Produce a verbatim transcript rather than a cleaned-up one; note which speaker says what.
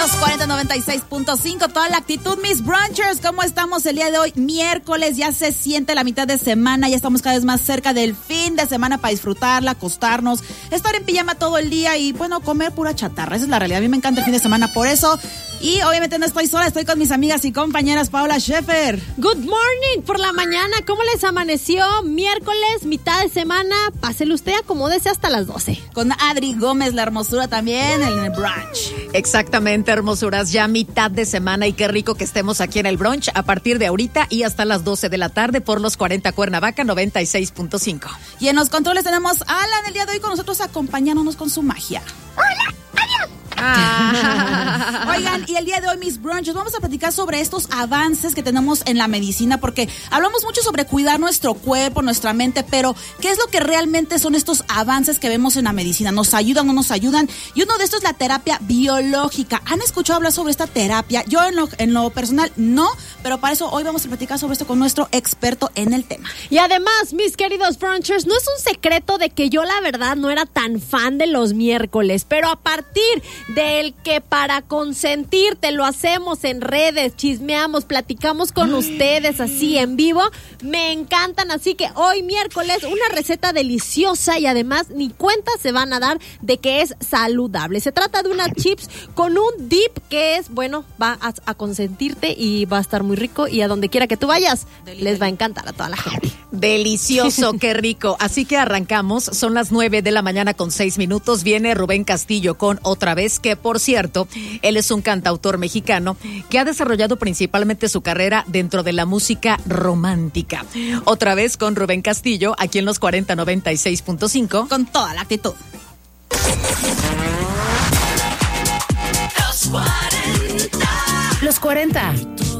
Speaker 1: cuarenta noventa y seis punto cinco, toda la actitud, mis brunchers. ¿Cómo estamos el día de hoy? Miércoles, ya se siente la mitad de semana, ya estamos cada vez más cerca del fin de semana para disfrutarla, acostarnos, estar en pijama todo el día y, bueno, comer pura chatarra. Esa es la realidad. A mí me encanta el fin de semana por eso. Y obviamente no estoy sola, estoy con mis amigas y compañeras. Paola Scheffer.
Speaker 2: Good morning por la mañana. ¿Cómo les amaneció? Miércoles, mitad de semana. Pásele usted, acomódese hasta las doce.
Speaker 1: Con Adri Gómez, la hermosura también en el brunch.
Speaker 3: Exactamente, hermosuras, ya mitad de semana y qué rico que estemos aquí en el brunch a partir de ahorita y hasta las doce de la tarde por los cuarenta Cuernavaca noventa y seis punto cinco.
Speaker 1: Y en los controles tenemos a Alan el día de hoy con nosotros acompañándonos con su magia.
Speaker 4: ¡Hola! ¡Adiós!
Speaker 1: Ah. Oigan, y el día de hoy, mis brunches, vamos a platicar sobre estos avances que tenemos en la medicina, porque hablamos mucho sobre cuidar nuestro cuerpo, nuestra mente, pero ¿qué es lo que realmente son estos avances que vemos en la medicina? ¿Nos ayudan o no nos ayudan? Y uno de estos es la terapia biológica. ¿Han escuchado hablar sobre esta terapia? Yo en lo, en lo personal no, pero para eso hoy vamos a platicar sobre esto con nuestro experto en el tema.
Speaker 2: Y además, mis queridos brunchers, no es un secreto de que yo la verdad no era tan fan de los miércoles, pero a partir del que para consentirte lo hacemos en redes, chismeamos, platicamos con ustedes así en vivo, me encantan, así que hoy miércoles una receta deliciosa y además ni cuenta se van a dar de que es saludable. Se trata de unas chips con un dip que es, bueno, va a, a consentirte y va a estar muy rico y a donde quiera que tú vayas Deli, les va a encantar a toda la gente.
Speaker 3: Delicioso, qué rico. Así que arrancamos, son las nueve de la mañana con seis minutos, viene Rubén Castillo con Otra Vez, que por cierto, él es un cantautor mexicano que ha desarrollado principalmente su carrera dentro de la música romántica. Otra Vez con Rubén Castillo, aquí en los cuarenta noventa y seis punto cinco.
Speaker 1: Con toda la actitud.
Speaker 5: Los cuarenta. Los cuarenta.